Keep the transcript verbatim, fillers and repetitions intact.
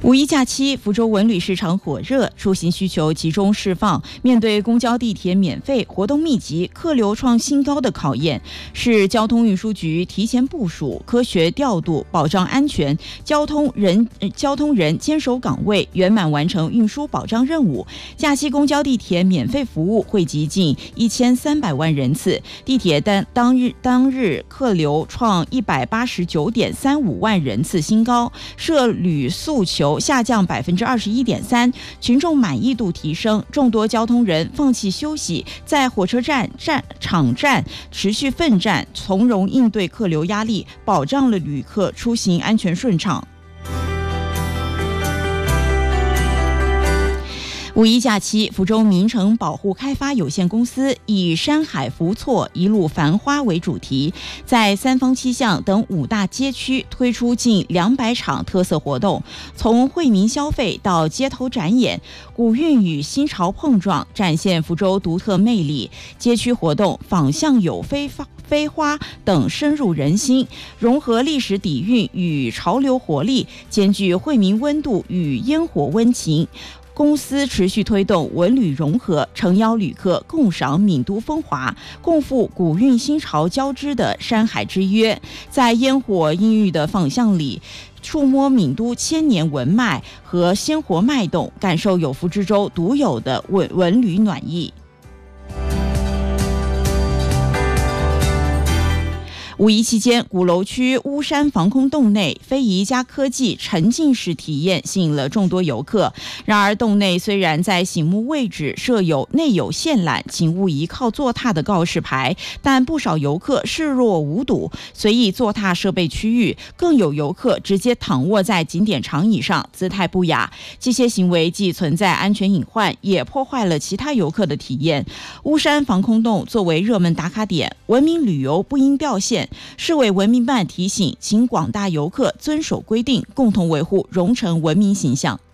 五一假期，福州文旅市场火热，出行需求集中释放。面对公交、地铁免费、活动密集、客流创新高的考验，市交通运输局提前部署、科学调度，保障安全，交通人、呃、交通人坚守岗位，圆满完成运输保障任务。假期公交、地铁免费服务惠及近一千三百万人次，地铁单当日当日客流创一百八十九点三五万人次新高，涉旅诉求下降百分之二十一点三，群众满意度提升，众多交通人放弃休息，在火车站、站场站持续奋战，从容应对客流压力，保障了旅客出行安全顺畅。五一假期，福州名城保护开发有限公司以山海福措一路繁花为主题，在三坊七巷等五大街区推出近两百场特色活动，从惠民消费到街头展演，古韵与新潮碰撞，展现福州独特魅力。街区活动仿象有飞发飞花等深入人心，融合历史底蕴与潮流活力，兼具惠民温度与烟火温情。公司持续推动文旅融合，诚邀旅客共赏闽都风华，共赴古韵新潮交织的山海之约。在烟火氤氲的仿象里，触摸闽都千年文脉和鲜活脉动，感受有福之州独有的文文旅暖意。五一期间，鼓楼区巫山防空洞内非遗加科技沉浸式体验吸引了众多游客。然而，洞内虽然在醒目位置设有内有限缆，请勿依靠坐踏的告示牌，但不少游客视若无睹，随意坐踏设备区域，更有游客直接躺卧在景点长椅上，姿态不雅。这些行为既存在安全隐患，也破坏了其他游客的体验。巫山防空洞作为热门打卡点，文明旅游不应掉线。市委文明办提醒，请广大游客遵守规定，共同维护蓉城文明形象。